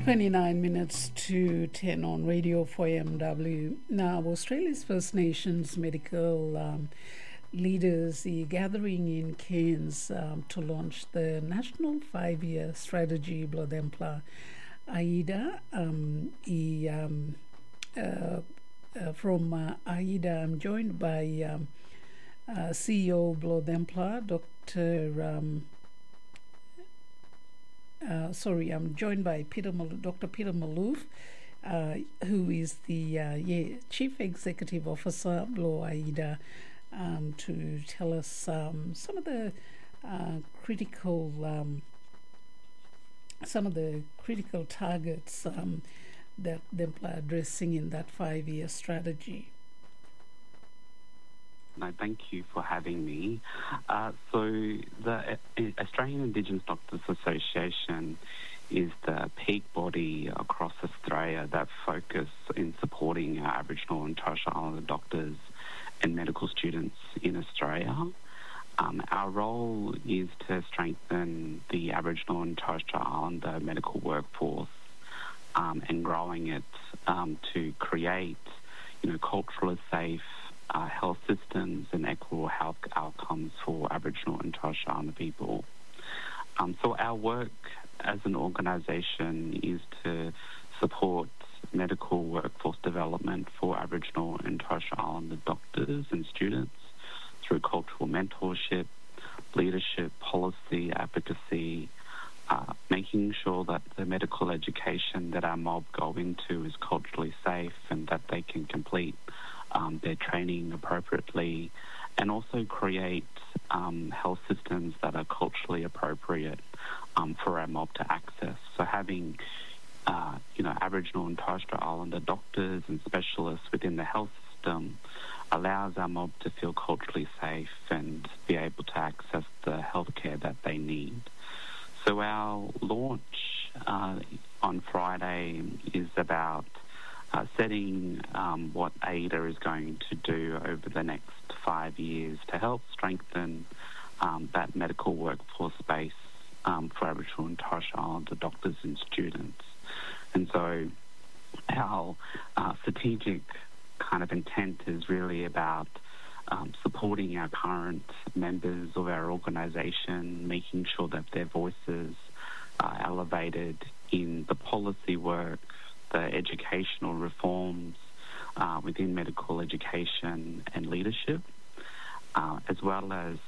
29 minutes to 10 on Radio 4MW. Now, Australia's First Nations medical leaders are gathering in Cairns to launch the National 5-Year Strategy Blodempla AIDA. From AIDA, I'm joined by CEO Blodempla, I'm joined by Dr. Peter Malouf, who is the Chief Executive Officer Blo AIDA, to tell us some of the critical targets that they're addressing in that 5-year strategy. No, thank you for having me. So the Australian Indigenous Doctors Association is the peak body across Australia that focus in supporting our Aboriginal and Torres Strait Islander doctors and medical students in Australia. Our role is to strengthen the Aboriginal and Torres Strait Islander medical workforce and growing it to create, culturally safe health systems and equitable health outcomes for Aboriginal and Torres Strait Islander people. So our work as an organisation is to support medical workforce development for Aboriginal and Torres Strait Islander doctors and students through cultural mentorship, leadership, policy, advocacy, making sure that the medical education that our mob go into is culturally safe and that they can complete their training appropriately, and also create health systems that are culturally appropriate for our mob to access. So having, Aboriginal and Torres Strait Islander doctors and specialists within the health system allows our mob to feel culturally safe and be able to access the healthcare that they need. So our launch on Friday is about setting what AIDA is going to do over the next 5 years to help strengthen that medical workforce base for Aboriginal and Torres Strait Islander doctors and students. And so our strategic kind of intent is really about supporting our current members of our organisation, making sure that their voices are elevated in the policy work, the educational reforms within medical education and leadership, as well as